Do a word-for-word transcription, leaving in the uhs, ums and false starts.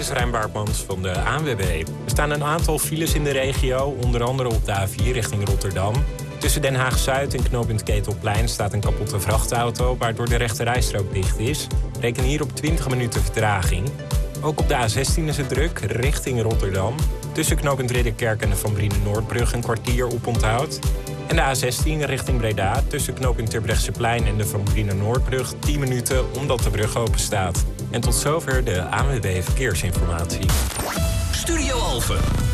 is Rijn Baartmans van de A N W B. Er staan een aantal files in de regio, onder andere op de A vier richting Rotterdam. Tussen Den Haag-Zuid en knooppunt Ketelplein staat een kapotte vrachtauto, waardoor de rechterrijstrook dicht is. Reken hier op twintig minuten vertraging. Ook op de A zestien is het druk, richting Rotterdam. Tussen knooppunt Ridderkerk en de Van Brienen-Noordbrug een kwartier oponthoud. En de A zestien richting Breda, tussen knooppunt Terbrechtseplein en de Van Brienen-Noordbrug tien minuten omdat de brug open staat. En tot zover de A N W B Verkeersinformatie. Studio Alphen.